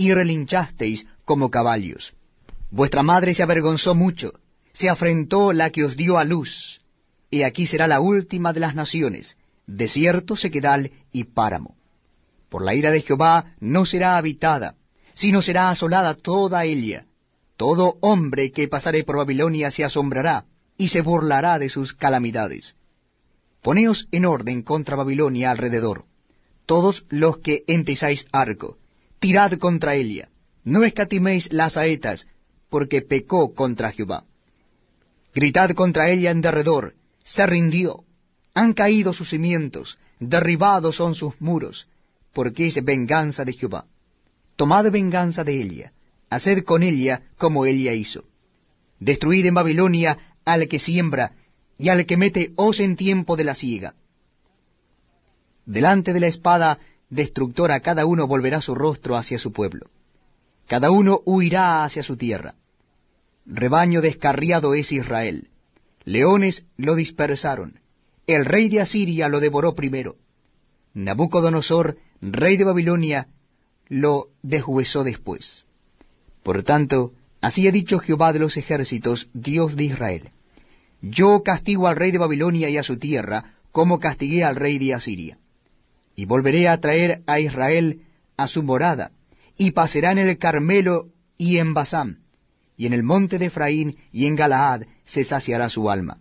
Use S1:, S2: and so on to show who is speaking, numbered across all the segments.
S1: y relinchasteis como caballos. Vuestra madre se avergonzó mucho, se afrentó la que os dio a luz. Y aquí será la última de las naciones, desierto, sequedal y páramo. Por la ira de Jehová no será habitada, sino será asolada toda ella. Todo hombre que pasare por Babilonia se asombrará, y se burlará de sus calamidades. Poneos en orden contra Babilonia alrededor, todos los que entesáis arco, tirad contra ella, no escatiméis las saetas, porque pecó contra Jehová. Gritad contra ella en derredor, se rindió, han caído sus cimientos, derribados son sus muros, porque es venganza de Jehová. Tomad venganza de ella, haced con ella como ella hizo. Destruid en Babilonia al que siembra, y al que mete hoz en tiempo de la siega. Delante de la espada destructora cada uno volverá su rostro hacia su pueblo. Cada uno huirá hacia su tierra. Rebaño descarriado es Israel. Leones lo dispersaron. El rey de Asiria lo devoró primero. Nabucodonosor, rey de Babilonia, lo deshuesó después. Por tanto, así ha dicho Jehová de los ejércitos, Dios de Israel: yo castigo al rey de Babilonia y a su tierra, como castigué al rey de Asiria. Y volveré a traer a Israel a su morada, y pasará en el Carmelo y en Basán, y en el monte de Efraín y en Galaad se saciará su alma.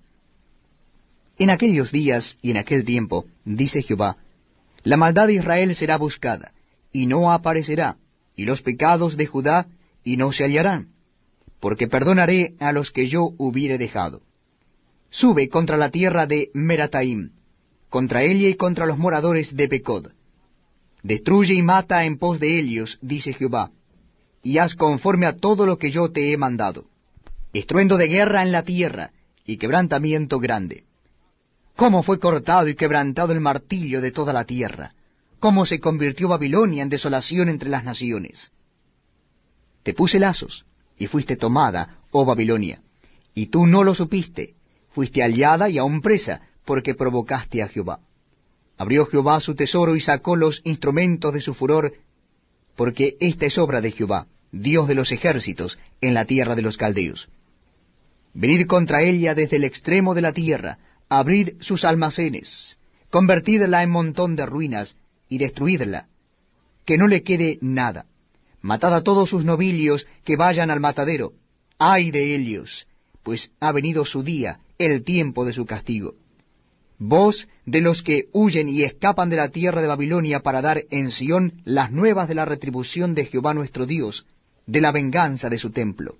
S1: En aquellos días y en aquel tiempo, dice Jehová, la maldad de Israel será buscada, y no aparecerá, y los pecados de Judá, y no se hallarán, porque perdonaré a los que yo hubiere dejado. Sube contra la tierra de Merataim, contra ella y contra los moradores de Pecod. Destruye y mata en pos de ellos, dice Jehová, y haz conforme a todo lo que yo te he mandado. Estruendo de guerra en la tierra, y quebrantamiento grande. Cómo fue cortado y quebrantado el martillo de toda la tierra, cómo se convirtió Babilonia en desolación entre las naciones. Te puse lazos, y fuiste tomada, oh Babilonia, y tú no lo supiste, fuiste hallada y aún presa, porque provocaste a Jehová. Abrió Jehová su tesoro y sacó los instrumentos de su furor, porque esta es obra de Jehová, Dios de los ejércitos, en la tierra de los caldeos. Venid contra ella desde el extremo de la tierra, abrid sus almacenes, convertidla en montón de ruinas, y destruidla, que no le quede nada. Matad a todos sus nobilios que vayan al matadero. ¡Ay de ellos! Pues ha venido su día, el tiempo de su castigo. Vos, de los que huyen y escapan de la tierra de Babilonia para dar en Sión las nuevas de la retribución de Jehová nuestro Dios, de la venganza de su templo.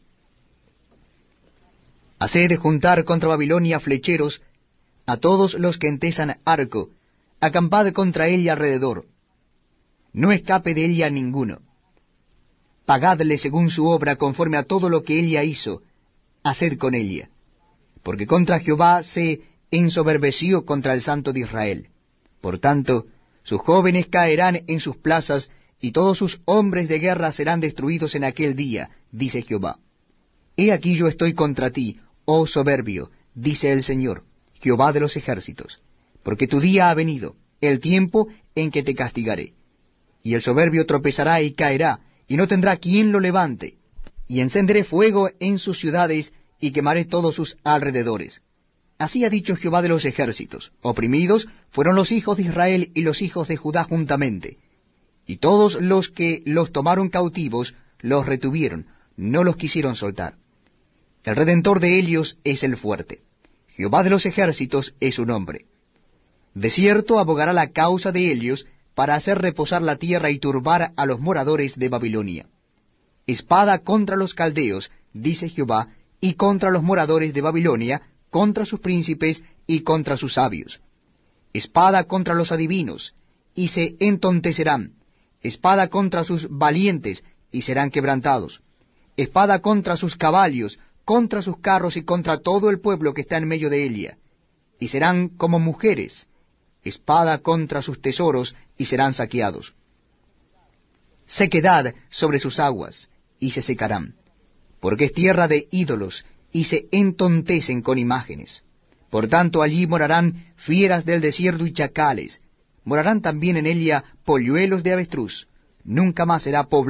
S1: Haced juntar contra Babilonia flecheros, a todos los que entesan arco, acampad contra ella alrededor. No escape de ella ninguno. Pagadle según su obra, conforme a todo lo que ella hizo, haced con ella. Porque contra Jehová se ensoberbeció contra el Santo de Israel. Por tanto, sus jóvenes caerán en sus plazas, y todos sus hombres de guerra serán destruidos en aquel día, dice Jehová. He aquí yo estoy contra ti, oh soberbio, dice el Señor, Jehová de los ejércitos, porque tu día ha venido, el tiempo en que te castigaré. Y el soberbio tropezará y caerá, y no tendrá quien lo levante. Y encenderé fuego en sus ciudades, y quemaré todos sus alrededores. Así ha dicho Jehová de los ejércitos: oprimidos fueron los hijos de Israel y los hijos de Judá juntamente, y todos los que los tomaron cautivos los retuvieron, no los quisieron soltar. El Redentor de ellos es el fuerte, Jehová de los ejércitos es su nombre. De cierto abogará la causa de ellos, para hacer reposar la tierra y turbar a los moradores de Babilonia. Espada contra los caldeos, dice Jehová, y contra los moradores de Babilonia, contra sus príncipes y contra sus sabios. Espada contra los adivinos, y se entontecerán. Espada contra sus valientes, y serán quebrantados. Espada contra sus caballos, contra sus carros y contra todo el pueblo que está en medio de ella, y serán como mujeres. Espada contra sus tesoros, y serán saqueados. Sequedad sobre sus aguas, y se secarán, porque es tierra de ídolos, y se entontecen con imágenes. Por tanto allí morarán fieras del desierto y chacales, morarán también en ella polluelos de avestruz, nunca más será poblado